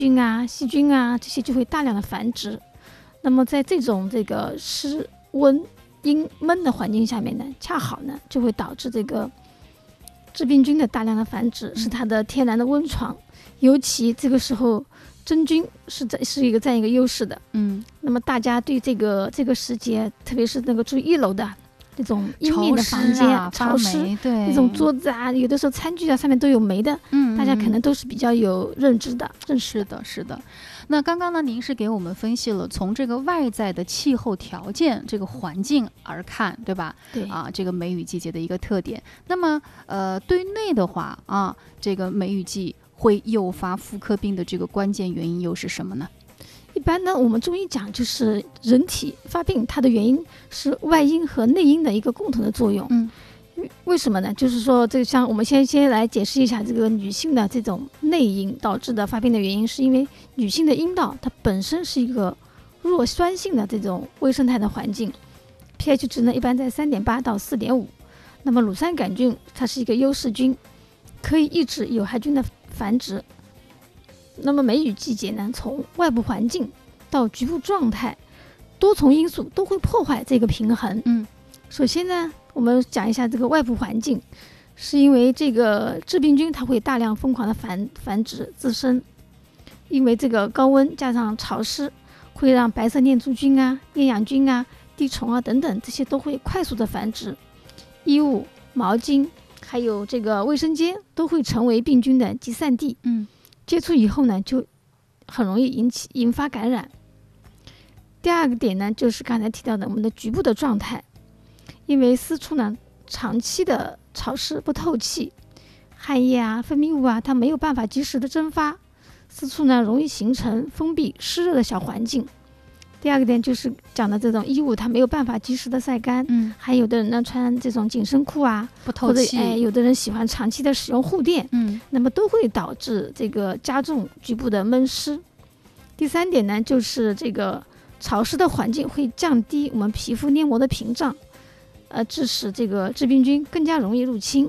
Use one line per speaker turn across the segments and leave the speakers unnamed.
菌啊、细菌啊这些就会大量的繁殖。那么在这种湿温阴闷的环境下面呢，恰好呢就会导致这个致病菌的大量的繁殖，是它的天然的温床。尤其这个时候真菌是占一个优势的。那么大家对这个时节，特别是住1楼的这种阴面的房间，潮湿，
对，
那种桌子啊，有的时候餐具啊上面都有霉的，大家可能都是比较有认识的。
是的。那刚刚呢，您是给我们分析了从这个外在的气候条件这个环境而看，对吧？
对
这个梅雨季节的一个特点。那么对内的话这个梅雨季会诱发妇科病的这个关键原因又是什么呢？
一般呢，我们中医讲就是人体发病，它的原因是外因和内因的一个共同的作用。为什么呢？就是说像我们先来解释一下这个女性的这种内因导致的发病的原因，是因为女性的阴道它本身是一个弱酸性的这种微生态的环境， pH 值呢一般在 3.8 到 4.5。 那么乳酸杆菌它是一个优势菌，可以抑制有害菌的繁殖。那么梅雨季节呢，从外部环境到局部状态，多重因素都会破坏这个平衡。首先呢，我们讲一下这个外部环境，是因为这个致病菌它会大量疯狂的繁殖自身，因为这个高温加上潮湿，会让白色念珠菌啊、厌氧菌啊、滴虫啊等等，这些都会快速的繁殖。衣物、毛巾还有这个卫生间都会成为病菌的集散地。接触以后呢，就很容易引发感染。第二个点呢，就是刚才提到的我们的局部的状态，因为私处呢长期的潮湿不透气，汗液啊、分泌物啊，它没有办法及时的蒸发，私处呢容易形成封闭湿热的小环境。第二个点就是讲的这种衣物，它没有办法及时的晒干。还有的人呢穿这种紧身裤啊，
不透气，
或者有的人喜欢长期的使用护垫，那么都会导致这个加重局部的闷湿。第三点呢，就是这个潮湿的环境会降低我们皮肤黏膜的屏障，致使这个致病菌更加容易入侵。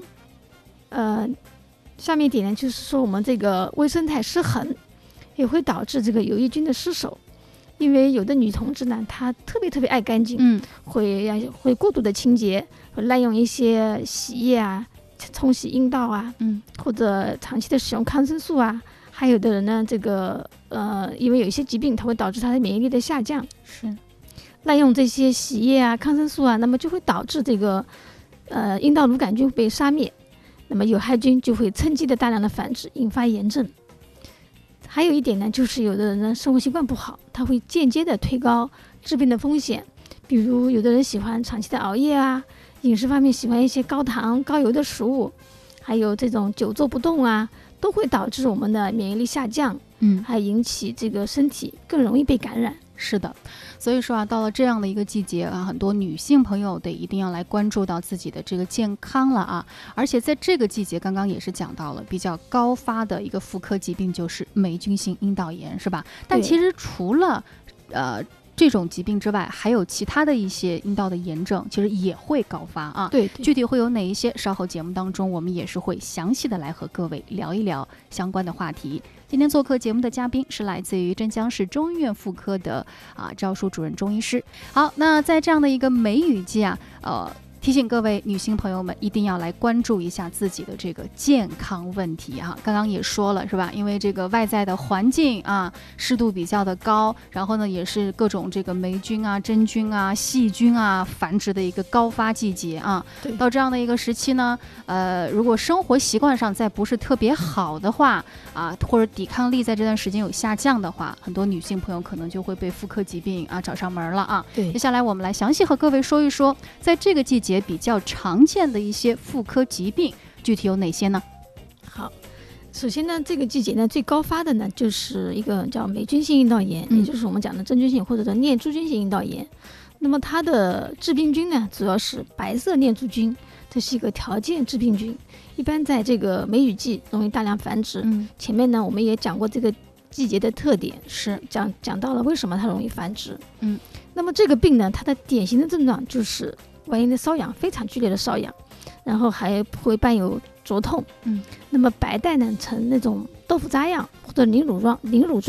下面一点呢，就是说我们这个微生态失衡，也会导致这个有益菌的失守。因为有的女同志呢，她特别爱干净，会过度的清洁，会滥用一些洗液啊、冲洗阴道啊，或者长期的使用抗生素啊。还有的人呢，因为有一些疾病，它会导致她的免疫力的下降，滥用这些洗液啊、抗生素啊，那么就会导致这个阴道乳杆菌被杀灭，那么有害菌就会趁机的大量的繁殖，引发炎症。还有一点呢，就是有的人呢生活习惯不好，他会间接的推高致病的风险。比如有的人喜欢长期的熬夜啊，饮食方面喜欢一些高糖高油的食物，还有这种久坐不动啊，都会导致我们的免疫力下降，还引起这个身体更容易被感染。
是的，所以说到了这样的一个季节很多女性朋友得一定要来关注到自己的这个健康了而且在这个季节，刚刚也是讲到了比较高发的一个妇科疾病，就是霉菌性阴道炎，是吧？但其实除了这种疾病之外，还有其他的一些阴道的炎症其实也会高发
对，
具体会有哪一些，稍后节目当中我们也是会详细的来和各位聊一聊相关的话题。今天做客节目的嘉宾是来自于镇江市中医院妇科的赵淑主任中医师。好，那在这样的一个梅雨季提醒各位女性朋友们一定要来关注一下自己的这个健康问题刚刚也说了是吧，因为这个外在的环境湿度比较的高，然后呢也是各种这个霉菌真菌细菌繁殖的一个高发季节到这样的一个时期呢如果生活习惯上再不是特别好的话或者抵抗力在这段时间有下降的话，很多女性朋友可能就会被妇科疾病找上门了
对，
接下来我们来详细和各位说一说在这个季节比较常见的一些妇科疾病具体有哪些呢？
好，首先呢，这个季节呢最高发的呢就是一个叫霉菌性阴道炎，也就是我们讲的真菌性或者叫念珠菌性阴道炎。那么它的致病菌呢主要是白色念珠菌，这是一个条件致病菌，一般在这个梅雨季容易大量繁殖。前面呢我们也讲过这个季节的特点，是讲到了为什么它容易繁殖。那么这个病呢，它的典型的症状就是外阴的瘙痒，非常剧烈的瘙痒，然后还会伴有灼痛。那么白带呢呈那种豆腐渣样或者凝乳状